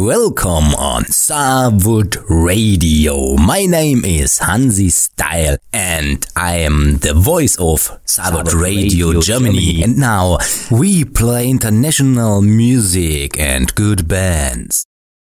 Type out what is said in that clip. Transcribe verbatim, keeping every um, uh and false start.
Welcome on Starwood Radio. My name is Hansi Style and I am the voice of Starwood Radio, Radio Germany. Germany. And now we play international music and good bands.